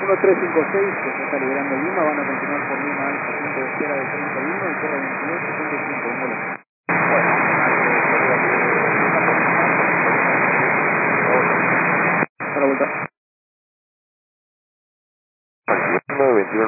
1356, que se está liberando Lima, van a continuar por Lima Alfa, punto de espera de 31 y Tierra 22.5, un vuelo. Para vuelta. 21